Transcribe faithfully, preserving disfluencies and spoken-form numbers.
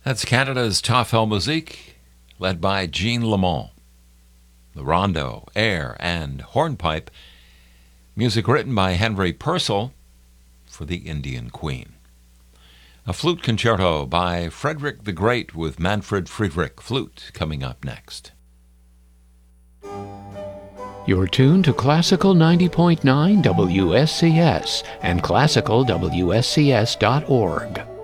That's Canada's Tafel Musique, led by Jean Lamont. The rondo, air, and hornpipe, music written by Henry Purcell for the Indian Queen. A flute concerto by Frederick the Great with Manfred Friedrich Flute coming up next. You're tuned to Classical ninety point nine W S C S and classical W S C S dot org.